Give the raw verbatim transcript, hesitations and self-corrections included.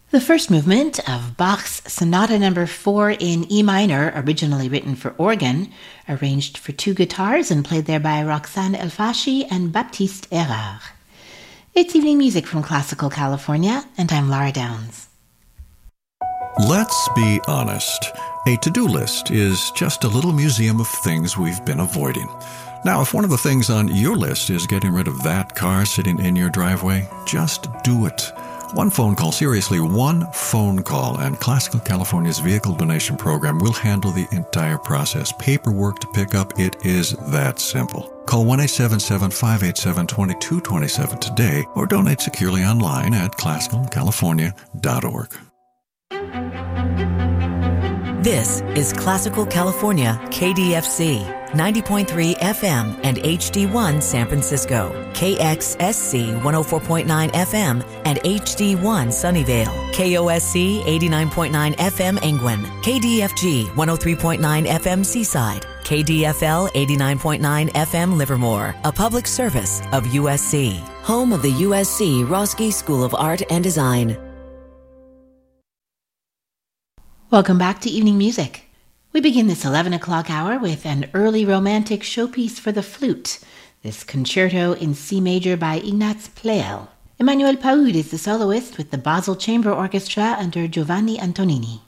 The first movement of Bach's Sonata Number four in E minor, originally written for organ, arranged for two guitars and played there by Roxane Elfashi and Baptiste Erard. It's evening music from Classical California, and I'm Laura Downs. Let's be honest. A to-do list is just a little museum of things we've been avoiding. Now, if one of the things on your list is getting rid of that car sitting in your driveway, just do it. One phone call, seriously, one phone call, and Classical California's vehicle donation program will handle the entire process. Paperwork to pick up, it is that simple. Call one eight seven seven, five eight seven, two two two seven today or donate securely online at classical california dot org. This is Classical California, K D F C, ninety point three F M and H D one San Francisco, K X S C one oh four point nine F M and H D one Sunnyvale, K O S C eighty-nine point nine F M Angwin, K D F G one oh three point nine F M Seaside, K D F L eighty-nine point nine F M Livermore, a public service of U S C, home of the U S C Roski School of Art and Design. Welcome back to Evening Music. We begin this eleven o'clock hour with an early romantic showpiece for the flute, this concerto in C major by Ignaz Pleyel. Emmanuel Paoud is the soloist with the Basel Chamber Orchestra under Giovanni Antonini.